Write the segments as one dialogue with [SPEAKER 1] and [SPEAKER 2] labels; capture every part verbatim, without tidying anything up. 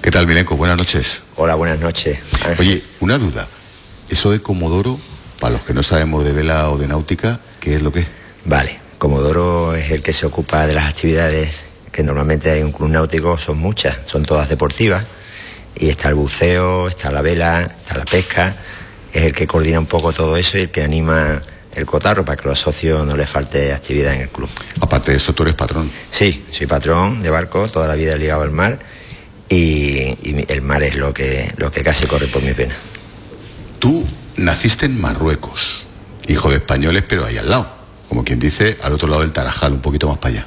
[SPEAKER 1] ¿Qué tal, Milenko? Buenas noches.
[SPEAKER 2] Hola, buenas noches.
[SPEAKER 1] Oye, una duda. Eso de Comodoro, para los que no sabemos de vela o de náutica, ¿qué es lo que es?
[SPEAKER 2] Vale, Comodoro es el que se ocupa de las actividades que normalmente hay en un club náutico, son muchas, son todas deportivas. Y está el buceo, está la vela, está la pesca. Es el que coordina un poco todo eso y el que anima el cotarro para que a los socios no les falte actividad en el club.
[SPEAKER 1] Aparte de eso, tú eres patrón.
[SPEAKER 2] Sí, soy patrón de barco, toda la vida he ligado al mar. Y, y el mar es lo que, lo que casi corre por mi pena.
[SPEAKER 1] Tú naciste en Marruecos, hijo de españoles, pero ahí al lado, como quien dice, al otro lado del Tarajal, un poquito más para allá.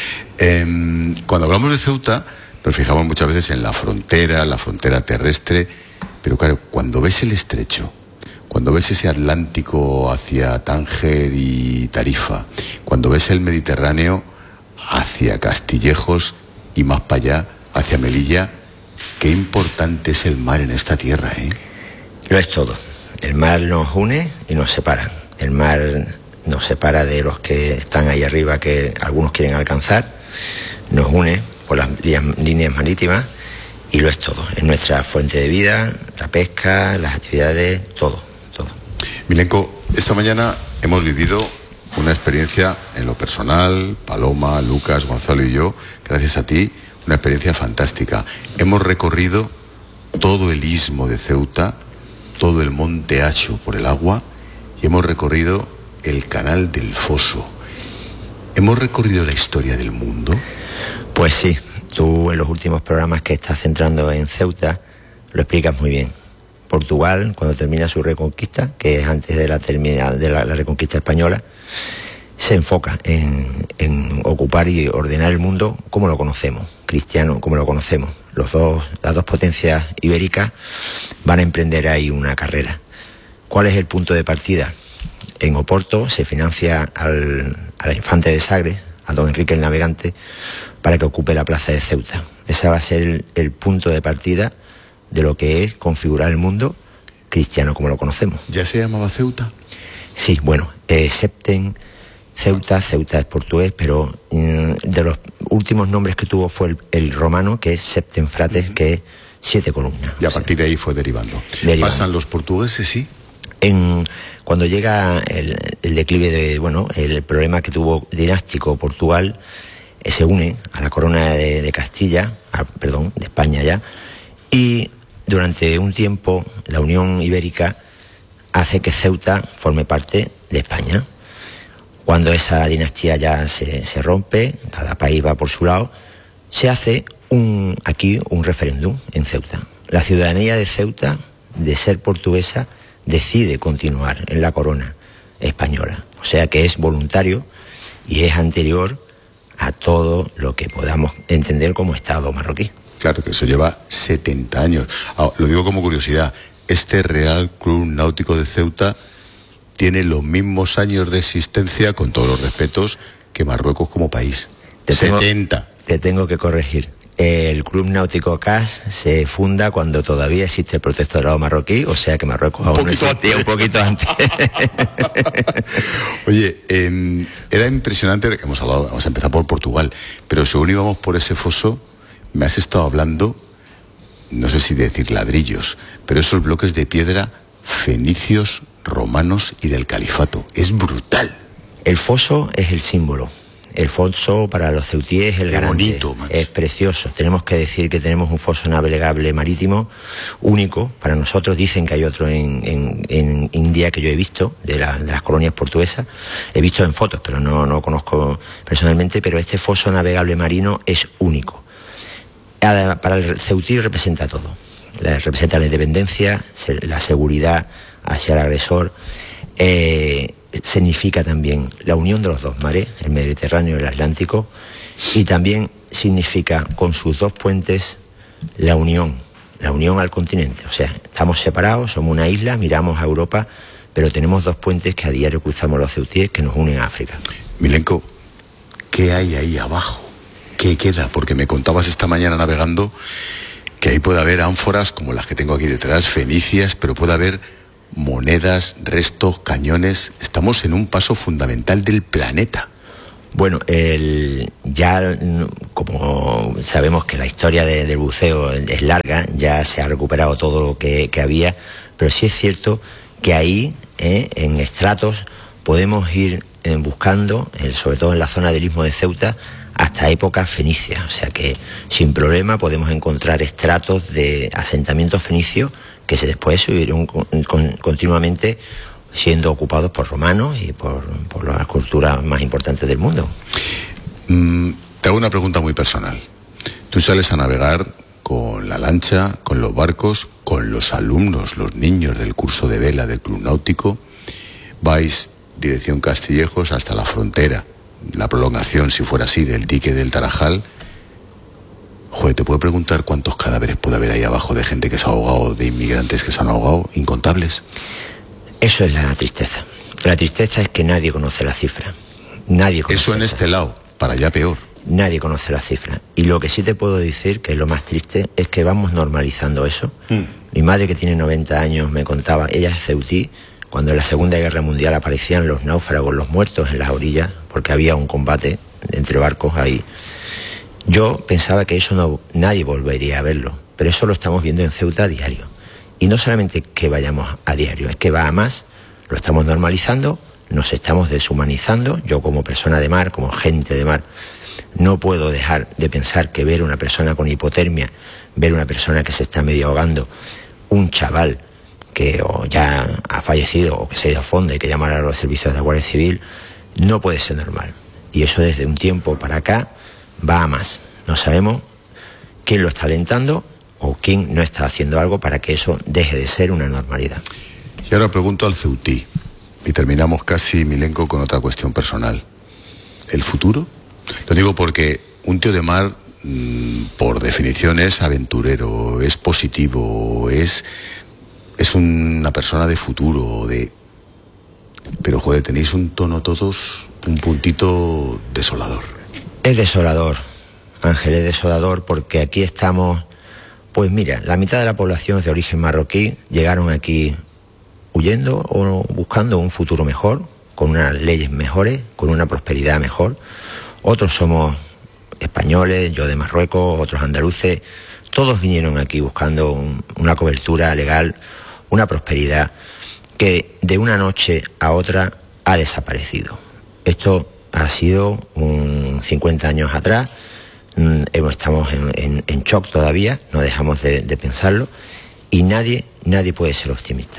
[SPEAKER 1] Eh, cuando hablamos de Ceuta, nos fijamos muchas veces en la frontera, la frontera terrestre, pero claro, cuando ves el estrecho, cuando ves ese Atlántico hacia Tánger y Tarifa, cuando ves el Mediterráneo hacia Castillejos y más para allá, hacia Melilla, qué importante es el mar en esta tierra, ¿eh?
[SPEAKER 2] Lo es todo. El mar nos une y nos separa. El mar nos separa de los que están ahí arriba, que algunos quieren alcanzar. Nos une por las líneas marítimas y lo es todo. Es nuestra fuente de vida, la pesca, las actividades, todo, todo.
[SPEAKER 1] Milenko, esta mañana hemos vivido una experiencia en lo personal, Paloma, Lucas, Gonzalo y yo, gracias a ti, una experiencia fantástica. Hemos recorrido todo el istmo de Ceuta, todo el monte Acho por el agua y hemos recorrido el canal del Foso. ¿Hemos recorrido la historia del mundo?
[SPEAKER 2] Pues sí, tú en los últimos programas que estás centrando en Ceuta lo explicas muy bien. Portugal, cuando termina su reconquista, que es antes de la, termina, de la, la reconquista española, se enfoca en, en ocupar y ordenar el mundo como lo conocemos, cristiano como lo conocemos. Los dos, las dos potencias ibéricas van a emprender ahí una carrera. ¿Cuál es el punto de partida? En Oporto se financia al, al infante de Sagres, a don Enrique el Navegante, para que ocupe la plaza de Ceuta. Ese va a ser el, el punto de partida de lo que es configurar el mundo cristiano como lo conocemos.
[SPEAKER 1] ¿Ya se llamaba Ceuta?
[SPEAKER 2] Sí, bueno, eh, Septem Ceuta, Ceuta es portugués, pero mm, de los últimos nombres que tuvo fue el, el romano, que es Septem Frates, uh-huh. que es siete columnas.
[SPEAKER 1] Y a partir de ahí fue derivando. derivando. ¿Pasan los portugueses, sí?
[SPEAKER 2] En, cuando llega el, el declive de, bueno, el problema que tuvo dinástico Portugal, eh, se une a la corona de, de Castilla, a, perdón, de España ya, y durante un tiempo la Unión Ibérica hace que Ceuta forme parte de España. Cuando esa dinastía ya se, se rompe, cada país va por su lado, se hace un, aquí un referéndum en Ceuta. La ciudadanía de Ceuta, de ser portuguesa, decide continuar en la corona española. O sea que es voluntario y es anterior a todo lo que podamos entender como Estado marroquí.
[SPEAKER 1] Claro, que eso lleva setenta años. Ah, lo digo como curiosidad, este Real Club Náutico de Ceuta tiene los mismos años de existencia, con todos los respetos, que Marruecos como país.
[SPEAKER 2] Te tengo,
[SPEAKER 1] setenta.
[SPEAKER 2] Te tengo que corregir. El Club Náutico C A S se funda cuando todavía existe el protectorado marroquí, o sea que Marruecos aún no existía, un poquito antes.
[SPEAKER 1] Oye, eh, era impresionante, hemos hablado, vamos a empezar por Portugal, pero según íbamos por ese foso, me has estado hablando, no sé si decir ladrillos, pero esos bloques de piedra fenicios, romanos y del califato. Es brutal.
[SPEAKER 2] El foso es el símbolo. El foso para los ceutíes es el garante.
[SPEAKER 1] Bonito,
[SPEAKER 2] es precioso. Tenemos que decir que tenemos un foso navegable marítimo único. Para nosotros dicen que hay otro en, en, en India que yo he visto, de, la, de las colonias portuguesas. He visto en fotos, pero no, no conozco personalmente. Pero este foso navegable marino es único. Para el ceutí representa todo. Representa la independencia, la seguridad hacia el agresor. Eh, significa también la unión de los dos mares, el Mediterráneo y el Atlántico, y también significa con sus dos puentes la unión, la unión al continente. O sea, estamos separados, somos una isla, miramos a Europa, pero tenemos dos puentes que a diario cruzamos los ceutíes que nos unen a África.
[SPEAKER 1] Milenko, ¿qué hay ahí abajo? ¿Qué queda? Porque me contabas esta mañana navegando que ahí puede haber ánforas como las que tengo aquí detrás, fenicias, pero puede haber monedas, restos, cañones. Estamos en un paso fundamental del planeta.
[SPEAKER 2] Bueno, el, ya como sabemos que la historia de, del buceo es larga, ya se ha recuperado todo lo que, que había, pero sí es cierto que ahí, eh, en estratos, podemos ir eh, buscando, eh, sobre todo en la zona del Istmo de Ceuta, hasta época fenicia. O sea que sin problema podemos encontrar estratos de asentamientos fenicios que se después subieron con, con, continuamente siendo ocupados por romanos y por, por las culturas más importantes del mundo.
[SPEAKER 1] Mm, te hago una pregunta muy personal. Tú sales a navegar con la lancha, con los barcos, con los alumnos, los niños del curso de vela del Club Náutico, vais dirección Castillejos hasta la frontera, la prolongación, si fuera así, del dique del Tarajal. Joder, ¿te puedo preguntar cuántos cadáveres puede haber ahí abajo de gente que se ha ahogado, de inmigrantes que se han ahogado? ¿Incontables?
[SPEAKER 2] Eso es la tristeza. La tristeza es que nadie conoce la cifra. Nadie conoce
[SPEAKER 1] Eso en
[SPEAKER 2] esa.
[SPEAKER 1] este lado, para allá peor.
[SPEAKER 2] Nadie conoce la cifra. Y lo que sí te puedo decir, que es lo más triste, es que vamos normalizando eso. Mm. Mi madre, que tiene noventa años, me contaba, ella es ceutí, cuando en la Segunda Guerra Mundial aparecían los náufragos, los muertos en las orillas, porque había un combate entre barcos ahí. Yo pensaba que eso no, nadie volvería a verlo, pero eso lo estamos viendo en Ceuta a diario. Y no solamente que vayamos a diario, es que va a más, lo estamos normalizando, nos estamos deshumanizando. Yo como persona de mar, como gente de mar, no puedo dejar de pensar que ver una persona con hipotermia, ver una persona que se está medio ahogando, un chaval que o ya ha fallecido o que se ha ido a fondo y que llamar a los servicios de la Guardia Civil, no puede ser normal. Y eso desde un tiempo para acá va a más. No sabemos quién lo está alentando o quién no está haciendo algo para que eso deje de ser una normalidad.
[SPEAKER 1] Y ahora pregunto al ceutí, y terminamos casi, Milenko, con otra cuestión personal. ¿El futuro? Lo digo porque un tío de mar, mmm, por definición, es aventurero, es positivo, es, es una persona de futuro, de... Pero, joder, tenéis un tono todos, un puntito desolador.
[SPEAKER 2] Es desolador, Ángel, es desolador porque aquí estamos... Pues mira, la mitad de la población es de origen marroquí, llegaron aquí huyendo o buscando un futuro mejor, con unas leyes mejores, con una prosperidad mejor. Otros somos españoles, yo de Marruecos, otros andaluces. Todos vinieron aquí buscando un, una cobertura legal, una prosperidad que de una noche a otra ha desaparecido. Esto ha sido un cincuenta años atrás. Estamos en, en, en shock todavía, no dejamos de, de pensarlo, y nadie, nadie puede ser optimista.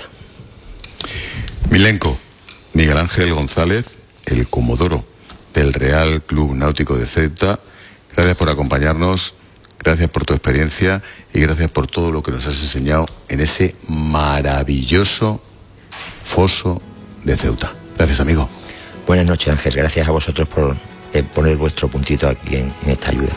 [SPEAKER 1] Milenko, Miguel Ángel González, el comodoro del Real Club Náutico de Ceuta, gracias por acompañarnos, gracias por tu experiencia y gracias por todo lo que nos has enseñado en ese maravilloso foso de Ceuta. Gracias, amigo.
[SPEAKER 2] Buenas noches, Ángel, gracias a vosotros por eh, poner vuestro puntito aquí en, en esta ayuda.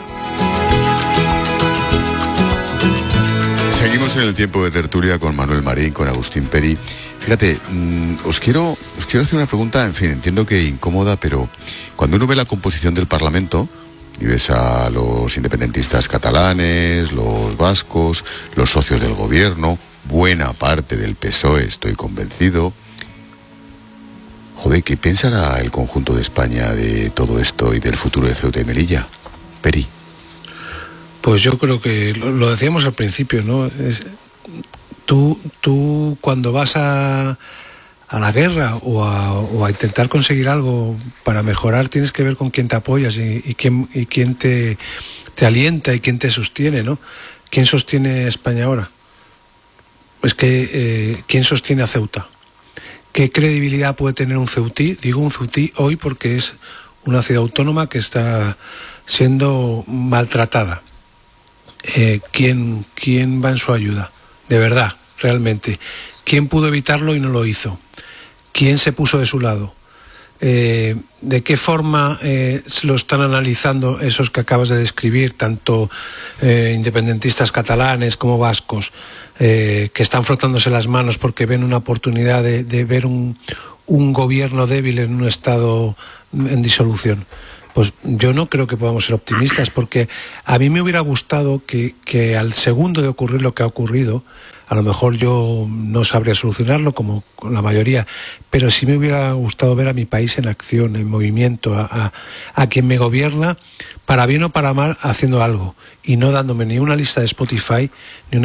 [SPEAKER 1] Seguimos en el tiempo de tertulia con Manuel Marín, con Agustín Peri. Fíjate, mmm, os quiero os quiero hacer una pregunta, en fin, entiendo que incómoda, pero cuando uno ve la composición del Parlamento y ves a los independentistas catalanes, los vascos, los socios del gobierno, buena parte del P S O E, estoy convencido. Joder, ¿qué pensará el conjunto de España de todo esto y del futuro de Ceuta y Melilla? Peri.
[SPEAKER 3] Pues yo creo que lo, lo decíamos al principio, ¿no? Es, tú, tú cuando vas a, a la guerra o a, o a intentar conseguir algo para mejorar, tienes que ver con quién te apoyas y, y quién, y quién te, te alienta y quién te sostiene, ¿no? ¿Quién sostiene España ahora? Es que, eh, ¿quién sostiene a Ceuta? ¿Qué credibilidad puede tener un ceutí? Digo un ceutí hoy porque es una ciudad autónoma que está siendo maltratada. Eh, ¿quién, ¿Quién va en su ayuda? De verdad, realmente. ¿Quién pudo evitarlo y no lo hizo? ¿Quién se puso de su lado? Eh, ¿De qué forma eh, lo están analizando esos que acabas de describir, tanto eh, independentistas catalanes como vascos, eh, que están frotándose las manos porque ven una oportunidad de, de ver un, un gobierno débil en un estado en disolución? Pues yo no creo que podamos ser optimistas, porque a mí me hubiera gustado que, que al segundo de ocurrir lo que ha ocurrido, A lo mejor yo no sabría solucionarlo como con la mayoría, pero sí me hubiera gustado ver a mi país en acción, en movimiento, a, a, a quien me gobierna, para bien o para mal, haciendo algo, y no dándome ni una lista de Spotify, ni una